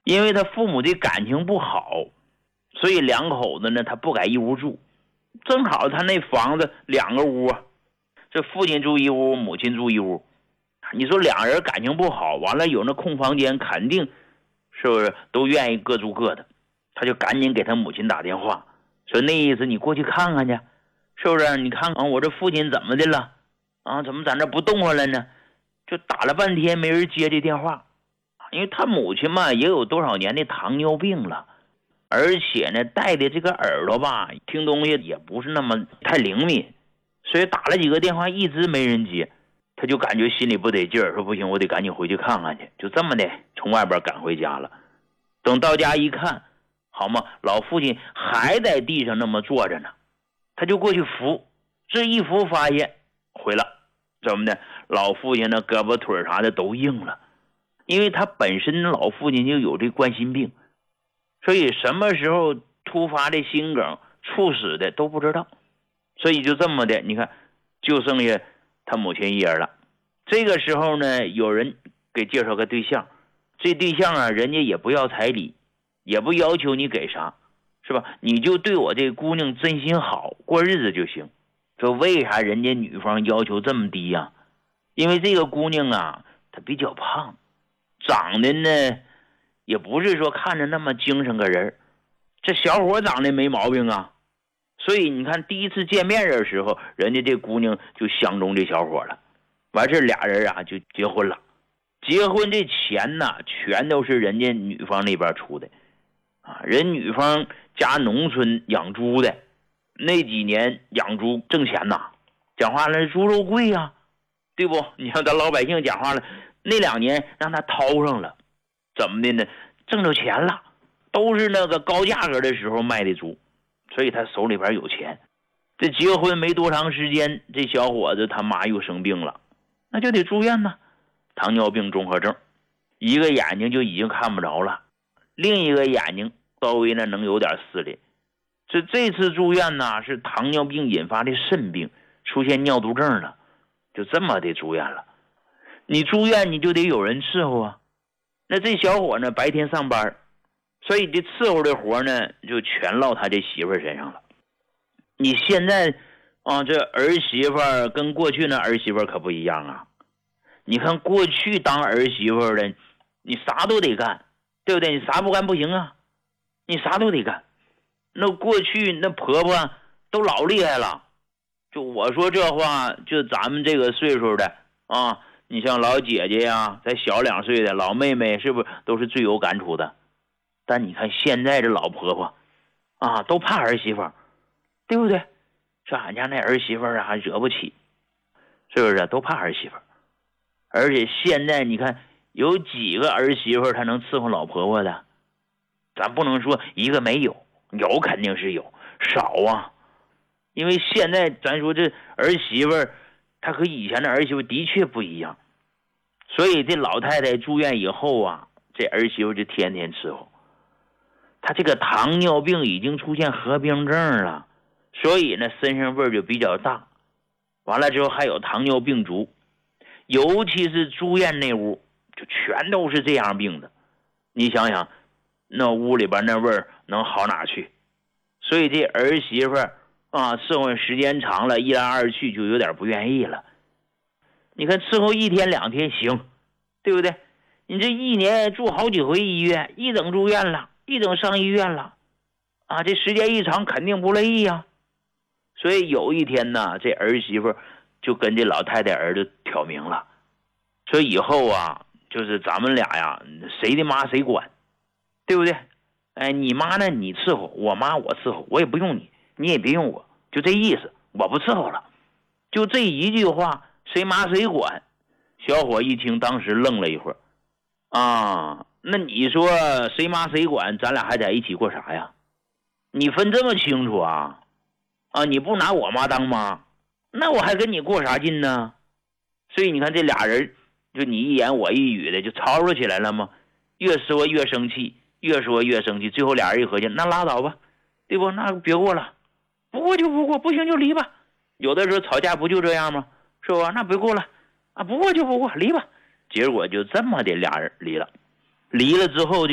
因为他父母的感情不好，所以两口子呢他不敢一屋住，正好他那房子2个屋，这父亲住一屋，母亲住一屋，你说两人感情不好，完了有那空房间，肯定是不是都愿意各住各的。他就赶紧给他母亲打电话，说那意思你过去看看去，是不是？你看看我这父亲怎么的了啊？怎么在那不动弹了呢？就打了半天没人接这电话，因为他母亲嘛也有多少年的糖尿病了，而且呢带的这个耳朵吧听东西也不是那么太灵敏，所以打了几个电话一直没人接，他就感觉心里不得劲儿，说不行，我得赶紧回去看看去。就这么的从外边赶回家了。等到家一看，好嘛，老父亲还在地上那么坐着呢，他就过去扶，这一扶发现毁了，怎么的？老父亲的胳膊腿啥的都硬了，因为他本身老父亲就有这冠心病，所以什么时候突发的心梗猝死的都不知道，所以就这么的，你看就剩下他母亲一人了。这个时候呢，有人给介绍个对象，这对象啊，人家也不要彩礼，也不要求你给啥，是吧？你就对我这姑娘真心好，过日子就行。说为啥人家女方要求这么低呀？因为这个姑娘啊，她比较胖，长得呢也不是说看着那么精神个人，这小伙长得没毛病啊。所以你看第一次见面的时候，人家这姑娘就相中这小伙了，完事俩人啊就结婚了。结婚这钱呢全都是人家女方那边出的啊，人女方家农村养猪的，那几年养猪挣钱呐，讲话了猪肉贵啊，对不？你像咱老百姓讲话了，那2年让他掏上了，怎么的呢？挣着钱了，都是那个高价格的时候卖的猪，所以他手里边有钱。这结婚没多长时间，这小伙子他妈又生病了，那就得住院呢，糖尿病综合症，一个眼睛就已经看不着了，另一个眼睛稍微呢能有点视力。这次住院呢是糖尿病引发的肾病，出现尿毒症了，就这么的住院了。你住院你就得有人伺候啊，那这小伙呢白天上班，所以这伺候的活呢就全落他这媳妇身上了。你现在啊，这儿媳妇跟过去那儿媳妇可不一样啊。你看过去当儿媳妇的，你啥都得干，对不对？你啥不干不行啊，你啥都得干。那过去那婆婆都老厉害了，就我说这话，就咱们这个岁数的啊，你像老姐姐呀，再小2岁的老妹妹，是不是都是最有感触的？但你看现在这老婆婆啊，都怕儿媳妇，对不对？说俺家那儿媳妇啊惹不起，是不是？都怕儿媳妇。而且现在你看有几个儿媳妇她能伺候老婆婆的？咱不能说一个没有，有肯定是有，少啊。因为现在咱说这儿媳妇她和以前的儿媳妇的确不一样，所以这老太太住院以后啊，这儿媳妇就天天伺候。她这个糖尿病已经出现合并症了，所以呢身上味儿就比较大，完了之后还有糖尿病足，尤其是住院那屋就全都是这样病的。你想想那屋里边那味儿能好哪去？所以这儿媳妇啊伺候时间长了，一来二去就有点不愿意了。你看伺候1天2天行，对不对？你这1年住好几回医院，一整住院了，一整上医院了啊，这时间一长肯定不乐意呀。所以有一天呢，这儿媳妇就跟这老太太儿子挑明了，说以后啊就是咱们俩呀谁的妈谁管，对不对？哎，你妈呢你伺候，我妈我伺候，我也不用你，你也别用我，就这意思，我不伺候了。就这一句话，谁妈谁管。小伙一听当时愣了一会儿啊，那你说谁妈谁管，咱俩还在一起过啥呀？你分这么清楚啊？啊，你不拿我妈当妈，那我还跟你过啥劲呢？所以你看这俩人就你一言我一语的就吵吵起来了吗？越说越生气，越说越生气，最后俩人一合计，那拉倒吧，对不？那别过了，不过就不过，不行就离吧。有的时候吵架不就这样吗？是吧？那别过了啊，不过就不过，离吧。结果就这么的俩人离了，离了之后